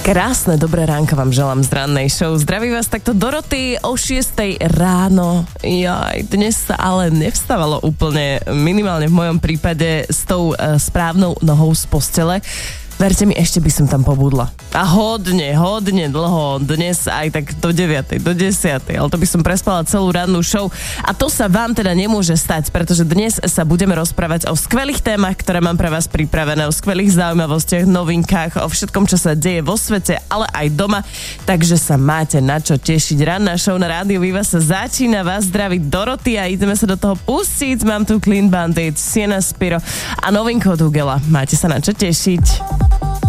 Krásne, dobré ránko vám želám z rannej show. Zdraví vás takto Doroty o 6 ráno. Jaj, dnes sa ale nevstávalo úplne, minimálne v mojom prípade, s tou správnou nohou z postele. Verte mi, ešte by som tam pobudla. A hodne dlho, dnes aj tak do 9, do 10, ale to by som prespala celú rannú show. A to sa vám teda nemôže stať, pretože dnes sa budeme rozprávať o skvelých témach, ktoré mám pre vás pripravené, o skvelých zaujímavostiach, novinkách, o všetkom, čo sa deje vo svete, ale aj doma. Takže sa máte na čo tešiť. Ranná show na Rádiu Viva sa začína, vás zdraví Doroty a ideme sa do toho pustiť. Mám tu Clean Bandit, Sienna Spiro a novinku od Ugela. Máte sa na čo tešiť.